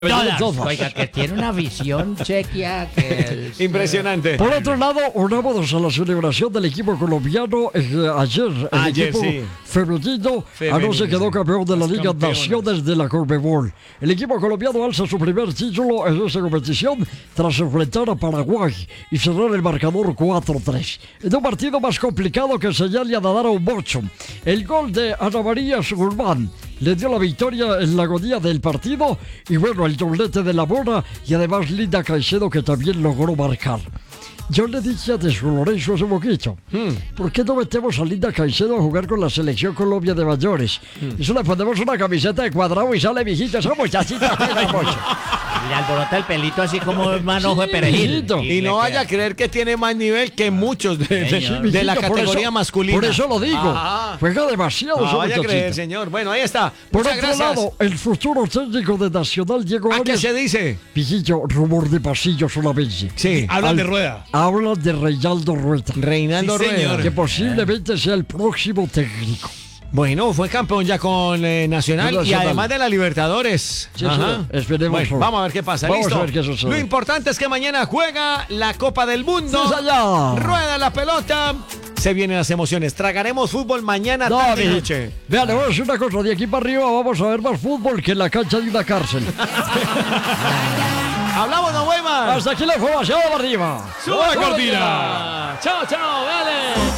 Todas. Oiga, que tiene una visión chequia que es, impresionante. Por otro lado, unámonos a la celebración del equipo colombiano ayer. El equipo sí. femenino anoche quedó campeón de la Liga Naciones de la Conmebol. El equipo colombiano alza su primer título en esta competición tras enfrentar a Paraguay y cerrar el marcador 4-3. En un partido más complicado que señala a dar a un bocho. El gol de Ana María Guzmán le dio la victoria en la agonía del partido y bueno, el doblete de la Mora y además Linda Caicedo que también logró marcar. Yo le dije a San Lorenzo hace poquito, ¿por qué no metemos a Linda Caicedo a jugar con la selección Colombia de mayores? Eso le ponemos una camiseta de cuadrado y sale viejita, esa muchachita. le alborota el pelito así como un manojo de perejil. Y no vaya a creer que tiene más nivel que muchos de la categoría masculina. Por eso lo digo. Juega demasiado. No vaya a creer, señor. Bueno, ahí está. Por Muchas otro gracias. lado, el futuro técnico de Nacional, Diego ¿A qué Arias. se dice? Viejillo, rumor de pasillo solamente. Sí. Hablan de Rueda. Hablan de Reinaldo Rueda. Reinaldo Sí, señor. Rueda. Que posiblemente sea el próximo técnico. Bueno, fue campeón ya con Nacional y Nacional. además de la Libertadores. Sí, sí, esperemos. Bueno, vamos a ver qué pasa. Vamos ¿Listo? a ver qué sucede. Lo importante es que mañana juega la Copa del Mundo. ¡Sí, señor! Rueda la pelota. Se vienen las emociones. Tragaremos fútbol mañana No, tarde y mi- noche. Vean, le voy a decir una cosa. De aquí para arriba vamos a ver más fútbol que en la cancha de una cárcel. Hablamos, no Weimar. Hasta aquí la información de arriba. ¡Suba la cortina! Chao, chao, dale.